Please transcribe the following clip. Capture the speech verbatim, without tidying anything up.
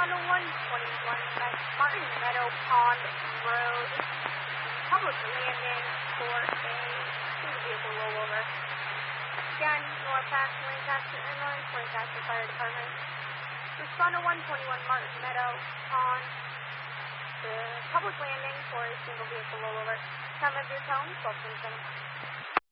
Respond to one twenty-one Martin Meadow Pond Road. Public landing for a single vehicle rollover. Again, Norpac, Lancaster Inland, Lancaster Fire Department. Respond to one twenty-one Martin Meadow Pond. The public landing for a single vehicle rollover. Time of your tone, twelve twenty-seven.